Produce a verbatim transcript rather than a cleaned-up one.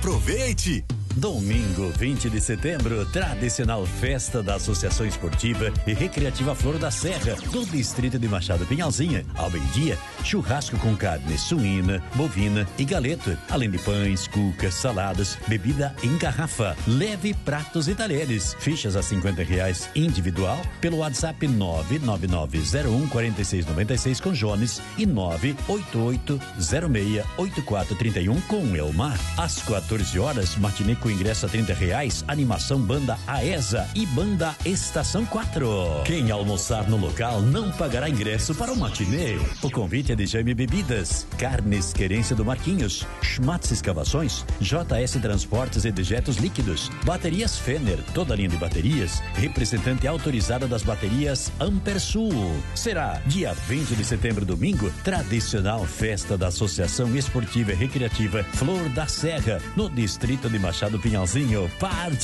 Aproveite! Domingo, vinte de setembro, tradicional festa da Associação Esportiva e Recreativa Flor da Serra, do distrito de Machado Pinhalzinha. Ao meio-dia, churrasco com carne suína, bovina e galeto, além de pães, cucas, saladas, bebida em garrafa. Leve pratos e talheres. Fichas a cinquenta reais individual pelo WhatsApp nove nove nove zero um quatro seis nove seis com Jones e nove oito oito zero seis oito quatro três um com Elmar. Às quatorze horas, matinê com ingresso a trinta reais, animação Banda Aesa e Banda Estação quatro. Quem almoçar no local não pagará ingresso para o matinê. O convite é de Jaime Bebidas, Carnes Querência do Marquinhos, Schmatz Escavações, J S Transportes e Dejetos Líquidos, Baterias Fenner, toda a linha de baterias, representante autorizada das baterias Ampersul. Será dia vinte de setembro, domingo, tradicional festa da Associação Esportiva e Recreativa Flor da Serra, no distrito de Machado Pinhalzinho. Parte